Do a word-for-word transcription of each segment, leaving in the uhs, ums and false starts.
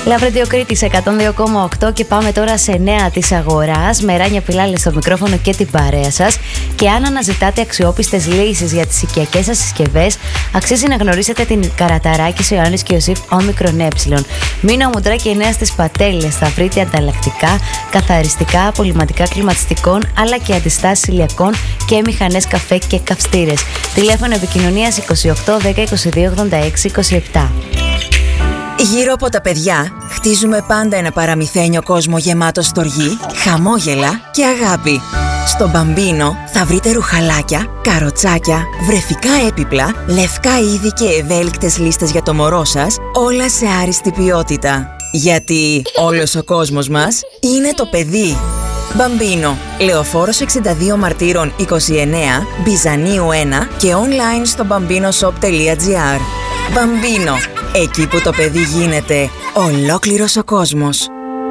Λαβ Radio Κρήτης εκατόν δύο κόμμα οκτώ και πάμε τώρα σε νέα της αγοράς με Ράνια Πιλάλη στο μικρόφωνο και την παρέα σας. Και αν αναζητάτε αξιόπιστες λύσεις για τις οικιακές σας συσκευές, αξίζει να γνωρίσετε την Καραταράκης Ιωάννης και Ιωσήφ Όμικρον Ε. Μήνα μουντρά και νέα στις πατέλες. Θα βρείτε ανταλλακτικά, καθαριστικά, απολυματικά κλιματιστικών αλλά και αντιστάσεις ηλιακών και μηχανές καφέ και καυστήρες. Τηλέφωνο επικοινωνίας είκοσι οκτώ δέκα είκοσι δύο ογδόντα έξι είκοσι επτά. Γύρω από τα παιδιά χτίζουμε πάντα ένα παραμυθένιο κόσμο γεμάτο στοργή, χαμόγελα και αγάπη. Στο Μπαμπίνο θα βρείτε ρουχαλάκια, καροτσάκια, βρεφικά έπιπλα, λευκά είδη και ευέλικτες λίστες για το μωρό σας, όλα σε άριστη ποιότητα. Γιατί όλος ο κόσμος μας είναι το παιδί. Μπαμπίνο, Λεωφόρος εξήντα δύο Μαρτύρων είκοσι εννέα, Μπιζανίου ένα και online στο μπαμπίνοσοπ τελεία τζι άρ. Μπαμπίνο, εκεί που το παιδί γίνεται ολόκληρος ο κόσμος.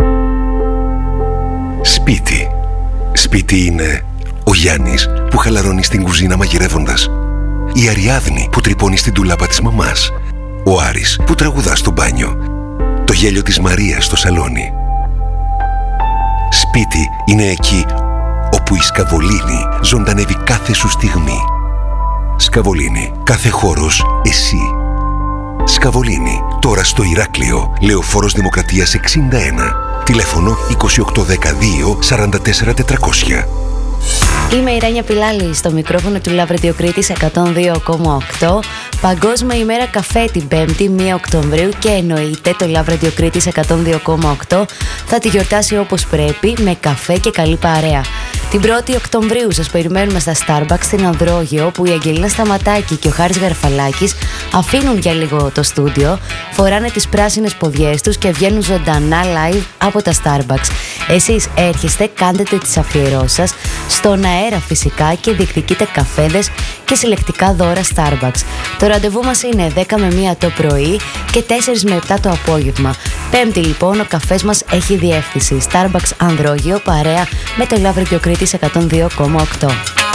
Σπίτι. Σπίτι είναι ο Γιάννης που χαλαρώνει στην κουζίνα μαγειρεύοντας, η Αριάδνη που τρυπώνει στην τουλάπα της μαμάς, ο Άρης που τραγουδά στο μπάνιο, το γέλιο της Μαρίας στο σαλόνι. Σπίτι είναι εκεί όπου η Σκαβολίνη ζωντανεύει κάθε σου στιγμή. Σκαβολίνη, κάθε χώρος εσύ. Σκαβολίνη, τώρα στο Ηράκλειο, Λεωφόρος Δημοκρατίας εξήντα ένα. Τηλέφωνο είκοσι οκτώ δεκαδύο σαράντα τέσσερα τετρακόσια. Είμαι η Ράνια Πιλάλη στο μικρόφωνο του Λαβ Radio Κρήτης εκατόν δύο κόμμα οκτώ. Παγκόσμια ημέρα καφέ την Πέμπτη πρώτη Οκτωβρίου και εννοείται το Λαβ Radio Κρήτης εκατόν δύο κόμμα οκτώ θα τη γιορτάσει όπως πρέπει με καφέ και καλή παρέα. Την πρώτη Οκτωβρίου σας περιμένουμε στα Starbucks στην Ανδρόγειο, που η Αγγελίνα Σταματάκη και ο Χάρης Γαρφαλάκης αφήνουν για λίγο το στούντιο, φοράνε τις πράσινες ποδιές τους και βγαίνουν ζωντανά live από τα Starbucks. Εσείς έρχεστε, κάνετε τις αφιερώσεις σας στον αέρα φυσικά και διεκδικείτε καφέδες και συλλεκτικά δώρα Starbucks. Το ραντεβού μας είναι δέκα με μία το πρωί και τέσσερα με επτά το απόγευμα. Πέμπτη λοιπόν ο καφές μας έχει διεύθυνση Starbucks Ανδρόγειο, παρέα με το Λαβ Radio Κρήτης εκατόν δύο κόμμα οκτώ.